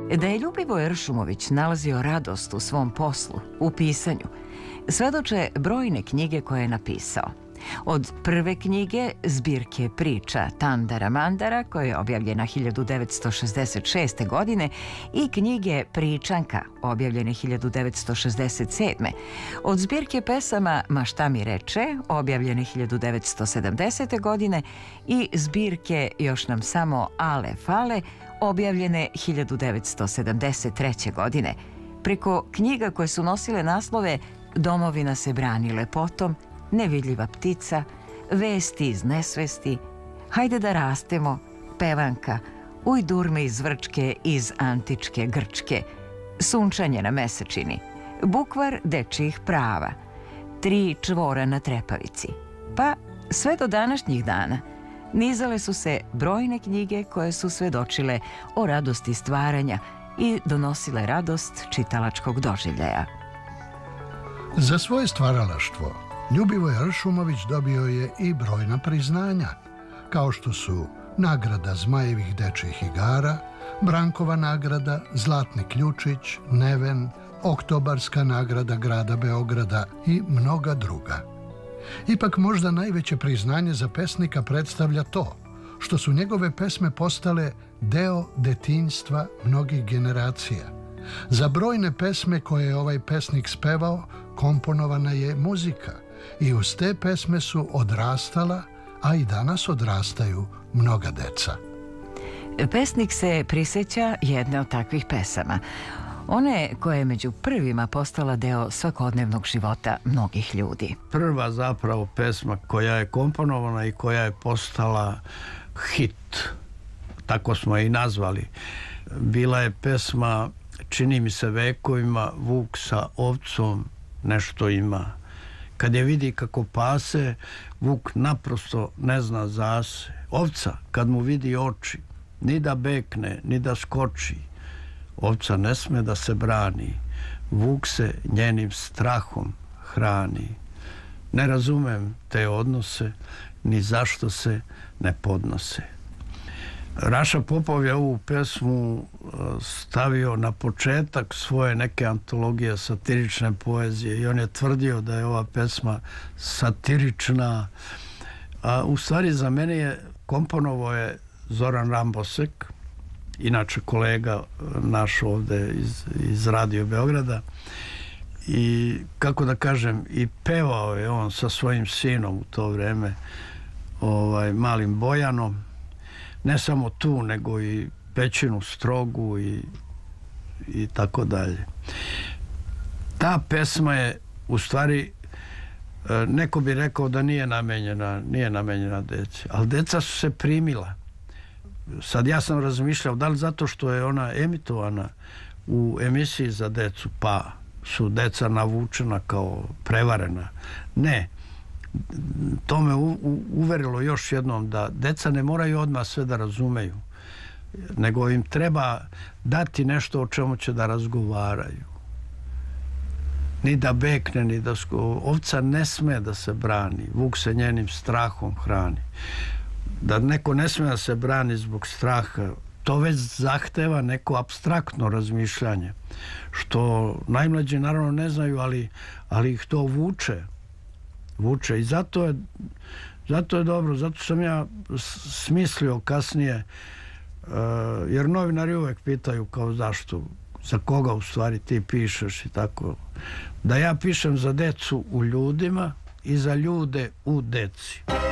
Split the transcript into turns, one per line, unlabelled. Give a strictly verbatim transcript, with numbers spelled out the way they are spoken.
Da je Ljubivoje Ršumović nalazio radost u svom poslu, u pisanju, svedoče brojne knjige koje je napisao. Od prve knjige, zbirke priča Tandara Mandara, koja je objavljena hiljadu devetsto šezdeset šeste. godine, i knjige Pričanka, objavljene hiljadu devetsto šezdeset sedme. Od zbirke pesama Ma šta mi reče, objavljene hiljadu devetsto sedamdesete. godine, i zbirke Još nam samo ale fale, objavljene hiljadu devetsto sedamdeset treće. godine. Preko knjiga koje su nosile naslove Domovina se brani lepotom, Nevidljiva ptica, Vesti iz nesvesti, Hajde da rastemo, Pevanka, Uj durme iz Vrčke iz antičke Grčke, Sunčanje na mesečini, Bukvar dečijih prava, Tri čvora na trepavici. Pa sve do današnjih dana nizale su se brojne knjige koje su svedočile o radosti stvaranja i donosile radost čitalačkog doživljaja.
Za svoje stvaralaštvo Ljubivoje Ršumović dobio je i brojna priznanja, kao što su nagrada Zmajevih dečjih igara, Brankova nagrada, Zlatni ključić, Neven, Oktobarska nagrada grada Beograda i mnoga druga. Ipak možda najveće priznanje za pesnika predstavlja to što su njegove pesme postale deo detinjstva mnogih generacija. Za brojne pesme koje je ovaj pesnik spevao komponovana je muzika i uz te pesme su odrastala, a i danas odrastaju mnoga deca.
Pesnik se prisjeća jedne od takvih pesama. One koja je među prvima postala deo svakodnevnog života mnogih ljudi.
Prva zapravo pesma koja je komponovana i koja je postala hit, tako smo je i nazvali, bila je pesma Čini mi se vekovima, vuk sa ovcom nešto ima. Kad je vidi kako pase, vuk naprosto ne zna zase. Ovca, kad mu vidi oči, ni da bekne, ni da skoči. Ovca ne sme da se brani, vuk se njenim strahom hrani. Ne razumem te odnose, ni zašto se ne podnose. Raša Popov je ovu pesmu stavio na početak svoje neke antologije satirične poezije i on je tvrdio da je ova pesma satirična, a u stvari za mene je komponovao je Zoran Rambosek, inače kolega naš ovde iz, iz Radio Beograda, i kako da kažem, i pevao je on sa svojim sinom u to vreme, ovaj, malim Bojanom, ne samo tu, nego i Pećinu Strogu i, i tako dalje. Ta pesma je u stvari, neko bi rekao da nije namenjena, nije namenjena deci, ali deca su se primila. Sad ja sam razmišljao da li zato što je ona emitovana u emisiji za decu, pa su deca navučena kao prevarena. Ne. To me u, u, uverilo još jednom da deca ne moraju odmah sve da razumeju, nego im treba dati nešto o čemu će da razgovaraju. Ni da bekne, ni da sko... Ovca ne sme da se brani, vuk se njenim strahom hrani. Da neko ne sme da se brani zbog straha, to već zahteva neko apstraktno razmišljanje, što najmlađi naravno ne znaju, ali, ali ih to vuče. vuče i zato je, zato je dobro, zato sam ja smislio kasnije, uh, jer novinari uvek pitaju kao zašto, za koga u stvari ti pišeš i tako, da ja pišem za decu u ljudima i za ljude u deci.